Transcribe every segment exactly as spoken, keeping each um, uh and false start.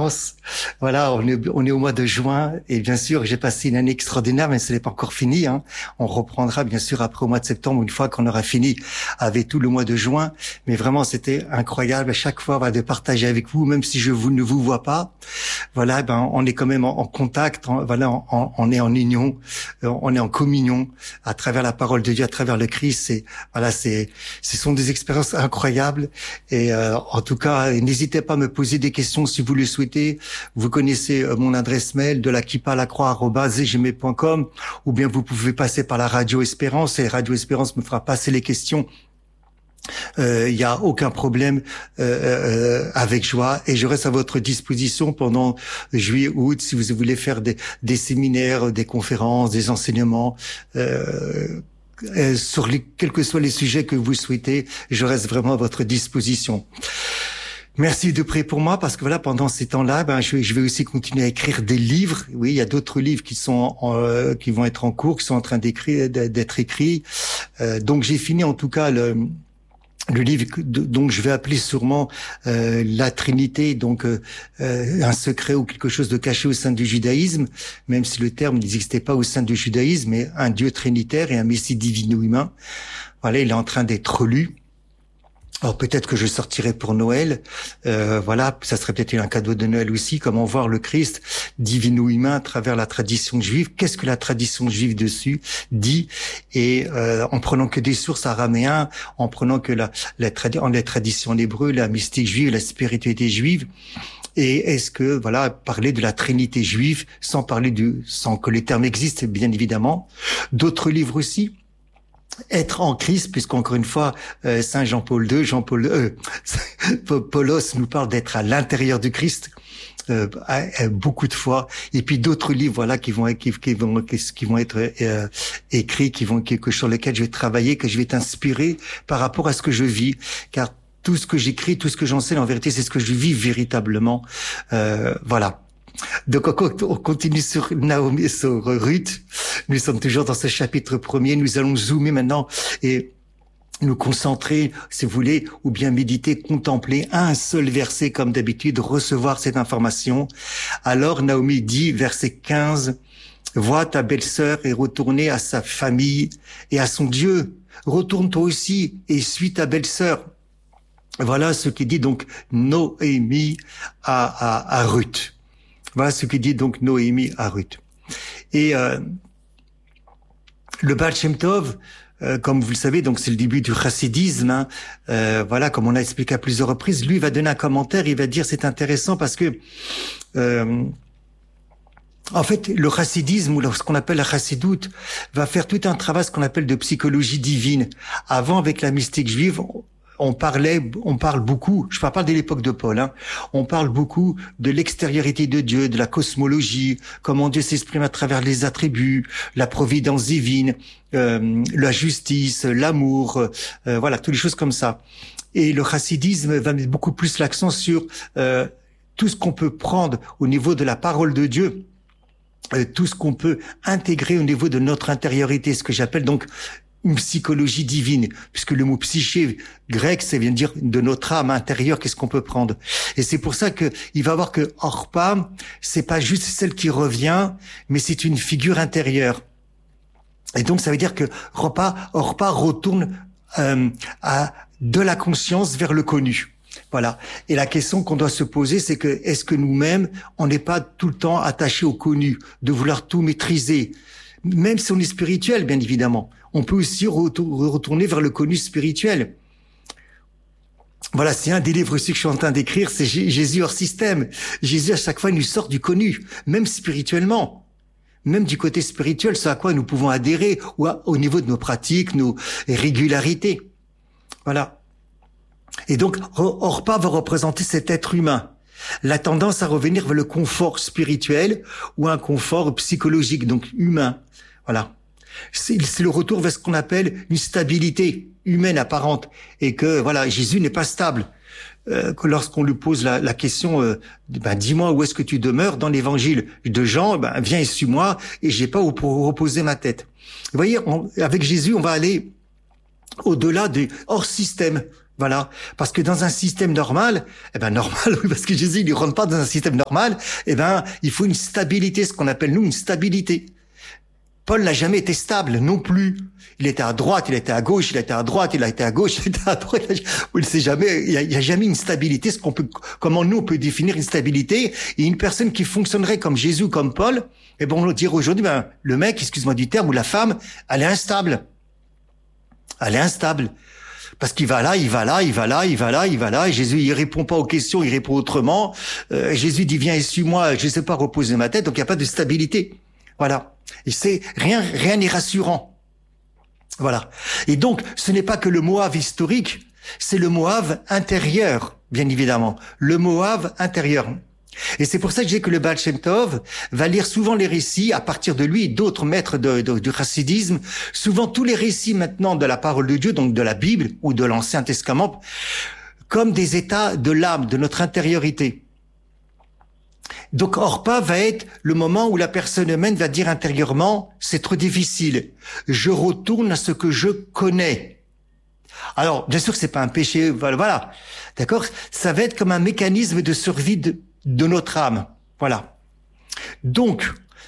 Espérance. Voilà, on est, on est au mois de juin et bien sûr, j'ai passé une année extraordinaire, mais ce n'est pas encore fini. Hein. On reprendra bien sûr après au mois de septembre, une fois qu'on aura fini avec tout le mois de juin. Mais vraiment, c'était incroyable à chaque fois voilà, de partager avec vous, même si je vous, ne vous vois pas. Voilà, ben on est quand même en, en contact. En, voilà, on, on est en union, on est en communion à travers la parole de Dieu, à travers le Christ. C'est voilà, c'est, ce sont des expériences incroyables. Et euh, en tout cas, n'hésitez pas à me poser des questions si vous le souhaitez. Vous connaissez mon adresse mail de la kippa à la croix arobase gmail point com, ou bien vous pouvez passer par la Radio Espérance et Radio Espérance me fera passer les questions. Il euh, n'y a aucun problème, euh, euh, avec joie, et je reste à votre disposition pendant juillet, août, si vous voulez faire des, des séminaires, des conférences, des enseignements. Euh, Euh, sur les, quels que soient les sujets que vous souhaitez, je reste vraiment à votre disposition. Merci de prier pour moi parce que voilà, pendant ces temps-là, ben je, je vais aussi continuer à écrire des livres. Oui, il y a d'autres livres qui sont euh, qui vont être en cours, qui sont en train d'écrire, d'être écrits. Euh, donc j'ai fini en tout cas le le livre donc je vais appeler sûrement euh, la Trinité, donc euh, un secret ou quelque chose de caché au sein du judaïsme, même si le terme n'existait pas au sein du judaïsme, mais un Dieu trinitaire et un Messie divino-humain. Voilà, il est en train d'être lu. Alors peut-être que je sortirai pour Noël, euh, voilà, ça serait peut-être un cadeau de Noël aussi, comment voir le Christ divino-humain à travers la tradition juive. Qu'est-ce que la tradition juive dessus dit? Et euh, en prenant que des sources araméennes, en prenant que la, la, tradi- en la tradition en hébreu, la mystique juive, la spiritualité juive. Et est-ce que voilà parler de la Trinité juive sans parler du, sans que les termes existent, bien évidemment. D'autres livres aussi. Être en Christ, puisqu'encore une fois, euh, Saint Jean-Paul deux, Jean-Paul, euh, Paulos nous parle d'être à l'intérieur du Christ, euh, beaucoup de fois. Et puis d'autres livres, voilà, qui vont, qui, qui vont, qui vont être euh, écrits, qui vont, que, sur lesquels je vais travailler, que je vais t'inspirer par rapport à ce que je vis, car tout ce que j'écris, tout ce que j'enseigne, en vérité, c'est ce que je vis véritablement. Euh, voilà. Donc on continue sur Naomi, sur Ruth. Nous sommes toujours dans ce chapitre premier. Nous allons zoomer maintenant et nous concentrer, si vous voulez, ou bien méditer, contempler un seul verset comme d'habitude, recevoir cette information. Alors Naomi dit, verset quinze, « Vois ta belle-sœur est retournée à sa famille et à son Dieu. Retourne toi aussi et suis ta belle-sœur. » Voilà ce qui dit donc Noémie à, à, à Ruth. Voilà ce que dit donc Noémie à Ruth. Et euh, le Baal Shem Tov, euh, comme vous le savez, donc c'est le début du chassidisme. Hein, euh, voilà, comme on l'a expliqué à plusieurs reprises, lui va donner un commentaire. Il va dire c'est intéressant parce que euh, en fait le chassidisme ou ce qu'on appelle la chassidoute va faire tout un travail ce qu'on appelle de psychologie divine. Avant, avec la mystique juive, on parlait, on parle beaucoup, je parle pas de l'époque de Paul, hein, on parle beaucoup de l'extériorité de Dieu, de la cosmologie, comment Dieu s'exprime à travers les attributs, la providence divine, euh, la justice, l'amour, euh, voilà, toutes les choses comme ça. Et le chassidisme va mettre beaucoup plus l'accent sur euh, tout ce qu'on peut prendre au niveau de la parole de Dieu, euh, tout ce qu'on peut intégrer au niveau de notre intériorité, ce que j'appelle donc une psychologie divine, puisque le mot psyché grec, ça vient dire de notre âme intérieure, qu'est-ce qu'on peut prendre. Et c'est pour ça que il va voir que Orpa, c'est pas juste celle qui revient, mais c'est une figure intérieure. Et donc ça veut dire que Orpa, Orpa retourne euh, à de la conscience vers le connu. Voilà. Et la question qu'on doit se poser, c'est que est-ce que nous-mêmes, on n'est pas tout le temps attachés au connu, de vouloir tout maîtriser, même si on est spirituel, bien évidemment. On peut aussi retourner vers le connu spirituel. Voilà, c'est un des livres aussi que je suis en train d'écrire, c'est Jésus hors système. Jésus, à chaque fois, il nous sort du connu, même spirituellement. Même du côté spirituel, c'est à quoi nous pouvons adhérer, ou à, au niveau de nos pratiques, nos régularités. Voilà. Et donc, Orpa va représenter cet être humain. La tendance à revenir vers le confort spirituel ou un confort psychologique, donc humain. Voilà. C'est, c'est le retour vers ce qu'on appelle une stabilité humaine apparente. Et que, voilà, Jésus n'est pas stable. Euh, que lorsqu'on lui pose la, la question, euh, ben, dis-moi où est-ce que tu demeures dans l'évangile de Jean, ben, viens et suis-moi, et j'ai pas où pour reposer ma tête. Vous voyez, on, avec Jésus, on va aller au-delà du hors système. Voilà, parce que dans un système normal, eh ben normal, oui, parce que Jésus il ne rentre pas dans un système normal, eh ben il faut une stabilité, ce qu'on appelle nous une stabilité. Paul n'a jamais été stable non plus. Il était à droite, il était à gauche, il était à droite, il a été à gauche, il était à droite. Il ne sait jamais, il y a, il y a jamais une stabilité. Ce qu'on peut, comment nous on peut définir une stabilité? Et une personne qui fonctionnerait comme Jésus, comme Paul, eh ben on va dire aujourd'hui, ben le mec, excuse-moi du terme, ou la femme, elle est instable. Elle est instable. Parce qu'il va là, il va là, il va là, il va là, il va là, et Jésus, il répond pas aux questions, il répond autrement. Euh, Jésus dit, viens et suis-moi, je sais pas reposer ma tête, donc il n'y a pas de stabilité. Voilà. Et c'est, rien, rien n'est rassurant. Voilà. Et donc, ce n'est pas que le Moab historique, c'est le Moab intérieur, bien évidemment. Le Moab intérieur. Et c'est pour ça que je dis que le Baal Shem Tov va lire souvent les récits, à partir de lui et d'autres maîtres de, de, du chassidisme, souvent tous les récits maintenant de la parole de Dieu, donc de la Bible ou de l'Ancien Testament, comme des états de l'âme, de notre intériorité. Donc Orpa va être le moment où la personne humaine va dire intérieurement, c'est trop difficile, je retourne à ce que je connais. Alors, bien sûr que c'est pas un péché, voilà, voilà. D'accord? Ça va être comme un mécanisme de survie de de notre âme. Voilà. Donc,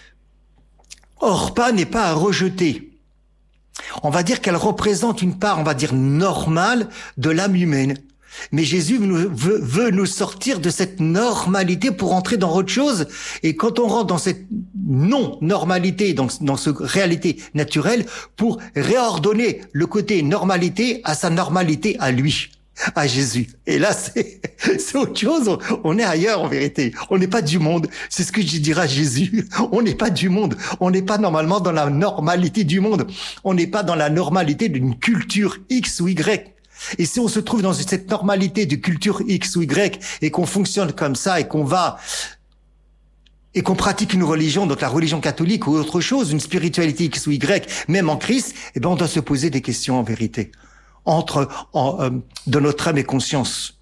Orpa n'est pas à rejeter. On va dire qu'elle représente une part, on va dire, normale de l'âme humaine. Mais Jésus veut, veut, veut nous sortir de cette normalité pour entrer dans autre chose. Et quand on rentre dans cette non-normalité, dans, dans cette réalité naturelle, pour réordonner le côté normalité à sa normalité à lui. À Jésus. Et là, c'est, c'est autre chose. On, on est ailleurs, en vérité. On n'est pas du monde. C'est ce que je dirais à Jésus. On n'est pas du monde. On n'est pas normalement dans la normalité du monde. On n'est pas dans la normalité d'une culture X ou Y. Et si on se trouve dans cette normalité de culture X ou Y et qu'on fonctionne comme ça et qu'on va, et qu'on pratique une religion, donc la religion catholique ou autre chose, une spiritualité X ou Y, même en Christ, eh ben, on doit se poser des questions en vérité. Entre en, euh, de notre âme et conscience.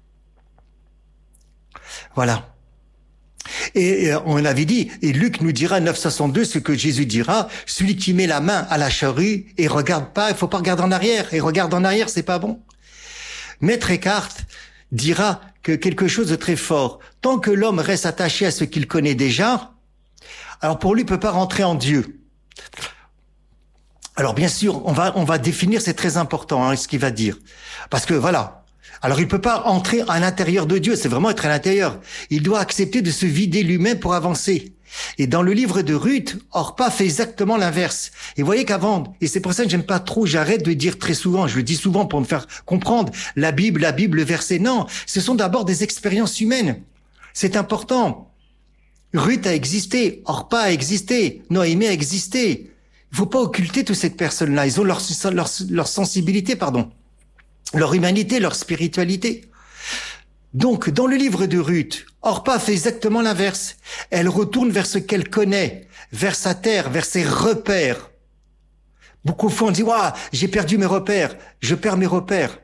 Voilà. Et, et on avait dit, et Luc nous dira neuf soixante-deux ce que Jésus dira, celui qui met la main à la charrue et regarde pas, il faut pas regarder en arrière, et regarde en arrière, c'est pas bon. Maître Eckhart dira que quelque chose de très fort, tant que l'homme reste attaché à ce qu'il connaît déjà, alors pour lui il peut pas rentrer en Dieu. Alors bien sûr, on va on va définir, c'est très important hein, ce qu'il va dire, parce que voilà. Alors il peut pas entrer à l'intérieur de Dieu, c'est vraiment être à l'intérieur. Il doit accepter de se vider lui-même pour avancer. Et dans le livre de Ruth, Orpa fait exactement l'inverse. Et vous voyez qu'avant, et c'est pour ça que j'aime pas trop, j'arrête de dire très souvent, je le dis souvent pour me faire comprendre, la Bible, la Bible, le verset, non, ce sont d'abord des expériences humaines. C'est important. Ruth a existé, Orpa a existé, Noémie a existé. Il faut pas occulter toutes ces personnes-là. Ils ont leur, leur, leur sensibilité, pardon, leur humanité, leur spiritualité. Donc, dans le livre de Ruth, Orpa fait exactement l'inverse. Elle retourne vers ce qu'elle connaît, vers sa terre, vers ses repères. Beaucoup de fois, on dit, waouh, j'ai perdu mes repères, je perds mes repères.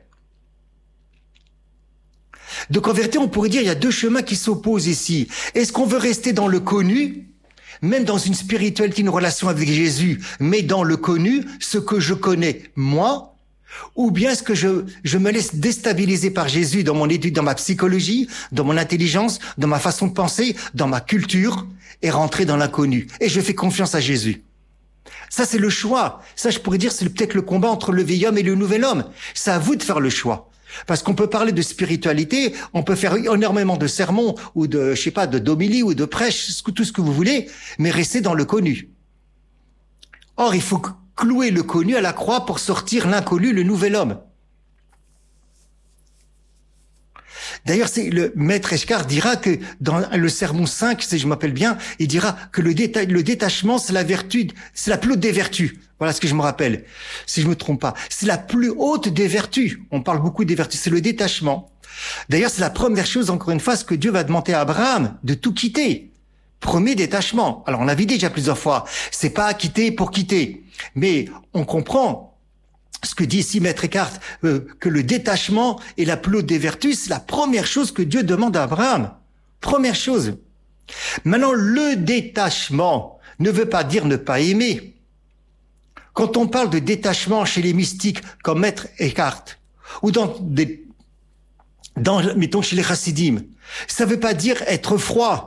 Donc, en vérité, on pourrait dire, il y a deux chemins qui s'opposent ici. Est-ce qu'on veut rester dans le connu? Même dans une spiritualité, une relation avec Jésus, mais dans le connu, ce que je connais, moi, ou bien est-ce que je, je me laisse déstabiliser par Jésus dans mon étude, dans ma psychologie, dans mon intelligence, dans ma façon de penser, dans ma culture, et rentrer dans l'inconnu. Et je fais confiance à Jésus. Ça, c'est le choix. Ça, je pourrais dire, c'est peut-être le combat entre le vieil homme et le nouvel homme. C'est à vous de faire le choix. Parce qu'on peut parler de spiritualité, on peut faire énormément de sermons ou de, je sais pas, de d'homélie ou de prêches, tout ce que vous voulez, mais rester dans le connu. Or, il faut clouer le connu à la croix pour sortir l'inconnu, le nouvel homme. D'ailleurs, c'est le maître Eckhart dira que dans le sermon cinq, si je m'appelle bien, il dira que le, déta- le détachement, c'est la vertu, c'est la plus haute des vertus. Voilà ce que je me rappelle, si je me trompe pas. C'est la plus haute des vertus. On parle beaucoup des vertus, c'est le détachement. D'ailleurs, c'est la première chose, encore une fois, ce que Dieu va demander à Abraham, de tout quitter. Premier détachement. Alors, on l'a vu déjà plusieurs fois. C'est pas quitter pour quitter. Mais on comprend ce que dit ici Maître Eckhart, euh, que le détachement est la plus haute des vertus, c'est la première chose que Dieu demande à Abraham. Première chose. Maintenant, le détachement ne veut pas dire ne pas aimer. Quand on parle de détachement chez les mystiques, comme Maître Eckhart, ou dans des, dans, mettons chez les chassidim. Ça veut pas dire être froid.